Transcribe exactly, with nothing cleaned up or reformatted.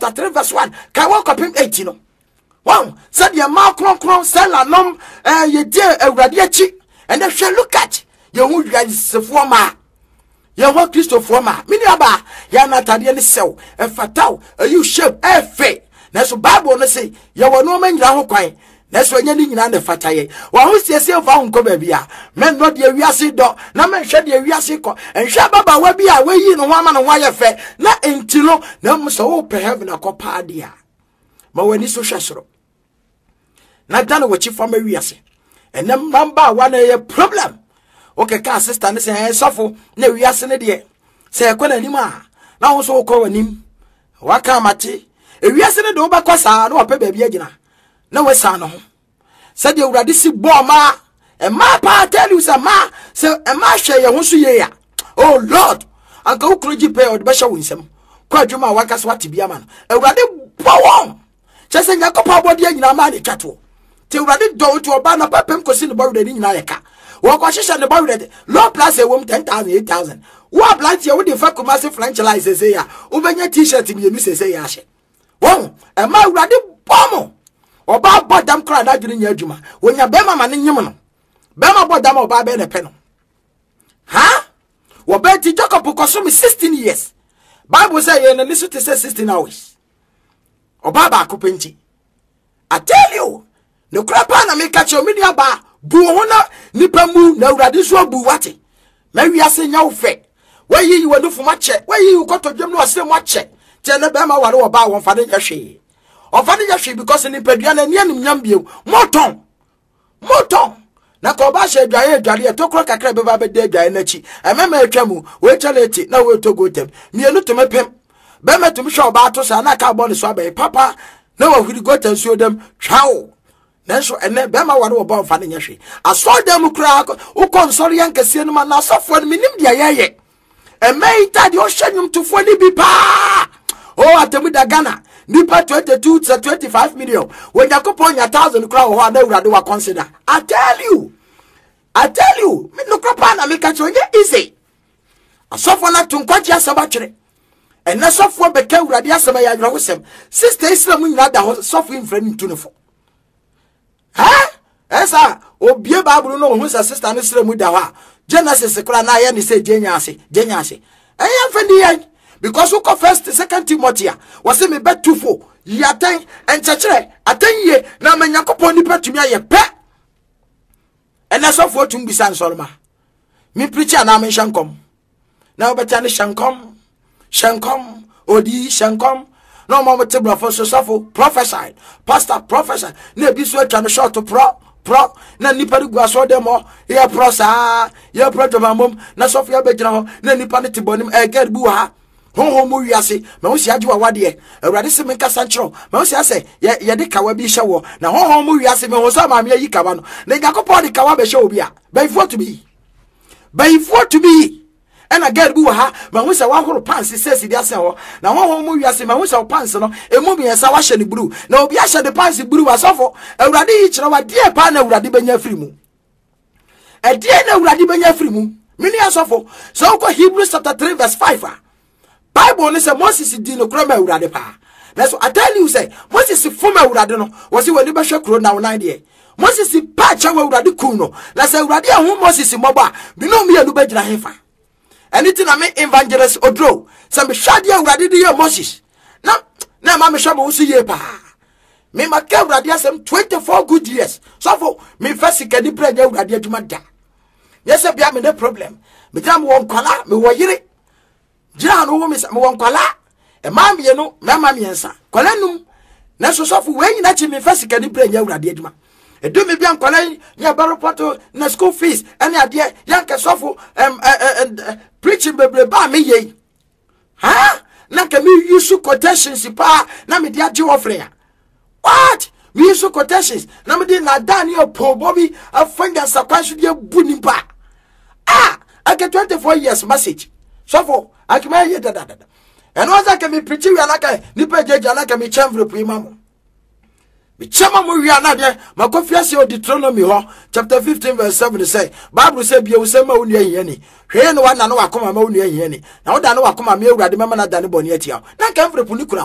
three verse one. Can walk up him eighteen. No. Wow, said your mouth cron cron sell a nom eh ye dear a radiachi and they shall look at your wood guys former. Your work Christo former. Miniaba, Yana Tadian cell, a fatal, a you shape a fate. That's what Bible na say, you were no man down quite. That's when you're in the fataye. Well, who's yourself found Cobebia? Men not the Yassi dog, no man shed the Yassico, and Shababa will be away in a woman and wire fair, not until no must open heaven a copadia. But when it's so shasro. Not done what you from a Yassi. And then number one a problem. Okay, cast sister and say, suffer, no Yassin a dear. Say a quanima. Now also call him. Wakamati. If Yassin do back was I know a baby agina. No we son no. Said you already see ma and ma pa tell you some ma say a ma share your own suya. Oh Lord, Uncle Cruji pay or the Basha winsome. Quadruma wakas what to be a man. A ready bow. Just in your copper body in a man chatwo. Till ready do to a banner papem cosine the body in Nayaka. Walk was on the body. Lord plus a woman ten thousand eight thousand. What blind you would the fuck massive franchise say ya. Open your t-shirt in your missus say yash. Whoa, a ma ready bomb. Oba bodam kra da dwene nya adwuma wonya bema ma ne nyem no bema bodam oba be ne pe no ha wo be ti Jacob koso me sixteen years Bible say ye na lisu to say sixteen hours oba ba akopenti I tell you no kra pa na me ka che me dia ba bu ho na nipa mu na urade so bu wate ma wi ase nya wo fe we yi wo no fu ma che we yi ko to dwem no ase mo che che na bema ware oba won fa de nya hwe Ofani yashi because ni peduana ni anu nyambie moton moton na ko ba she dwaye dware e tokro kakra be ba be de dwaye na chi emema atwamu we chaleti na we to go tem mienu to mepem be metum hwe ba to sa na ka bo ne so abai papa na wa huri go tem so dem twawo na so ene be ma ware wo ba ofani yahwe aso dem kura wo konsori yankase no ma na asofo no minim dia yeye emeita de o hwanyum tofo ni bi pa o atemu da Ghana nipa twenty-two to twenty-five million when you go on your thousand crown or na urade wa consider I tell you I tell you me no crop na me catch you easy asofo na tunkwaji asaba kire and na sofo be ka urade asaba ya yoro wosem sister Islam nyina da sofo infrani tunefo ha esa obie Bible no hu sa sister no Islam da ha Genesis kra na ya ni say jenya ase jenya ase eyan fendi yan because who first second Timothy was me bet two four yaten and chachere aten ye na manyakopon ni petumi aye pe ena so for tum bisan solma me preacher na me shankom na obeta ne shankom shankom odi shankom no mo tebra for so so prophesy pastor prophesy na bi so atwa no short pro pro na nipa gu aso dem o ye pro sa ye pro to mamom na so for ya be gina ho na nipa ne tibonim e gad bu ha Honho mu wiase ma wo sia agwa wade awurade se menka sanchro ma wo sia se ye ye de kawa bi hye wo na honho mu wiase me ho so ma me yi kawa no na yakopɔ de kawa be hye obi a by for to be by for to be and a girl bu ha ma wo sia wa horo pants se se dia se ho na honho mu wiase ma wo sia pants no emu bi ensa wa hye ne buru na obi a hye de pants buru wasofo awurade yi kyerɛ wa die pa na awurade benya firi mu e die na awurade benya firi mu mini asofo so ko Hebrews chapter three verse five ah Bible say Moses di no kro ma urade pa. That's what I tell you say Moses fo ma urade no was when you be hwe kro na nine there. Moses pa cha wa urade ku no. Na say urade ahun Moses moba bi no me anu be gina hefa. Anything na me evangelist odro. Say me hwade urade di ye Moses. Na na ma me hwe mo so ye pa. Me ma ka urade asem twenty-four good years. So for me first kadi prayer urade adwuma da. Yes bia me no problem. Me jam won kwala me wo yire. Jira no wo me me won kwala e ma me no na ma me ensa kwala num na so so fu we nyina chi me first kadi prayer urade adwuma. E do me bia kwala nya baropoto na school fees ene ade yanka so fu em preaching bebre ba me ye. Ha? Na ka me use quotations pa na me dia je offering. What? Me use quotations na me dey na Daniel po bobi afanga sakwanso dia bunimpa. Ah, I get twenty-four years message. So for I can hear that that. And once I can be preaching anaka nipa jeje anaka me chamvre pu imam. Me chama mo wi anade ma confess your Deuteronomy ho chapter fifteen verse seven say Bible say bia wo say ma wonu ahiya ni. Hwe ne wa na no akoma ma wonu ahiya ni. Na wo da no akoma me awurade mema na da ne boni atia. Na kamvre pu ni kura